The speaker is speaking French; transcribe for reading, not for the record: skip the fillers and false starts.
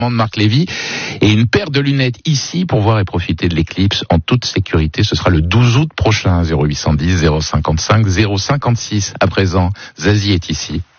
de Marc Lévy et une paire de lunettes ici pour voir et profiter de l'éclipse en toute sécurité. Ce sera le 12 août prochain, 0810 055 056. À présent, Zazie est ici.